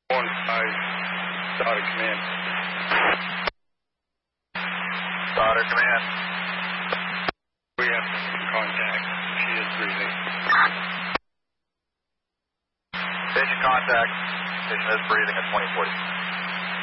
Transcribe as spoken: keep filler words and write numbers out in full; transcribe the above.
One five, Daughter Command. Daughter Command. We have contact. She is breathing. Station contact. Station is breathing at twenty forty.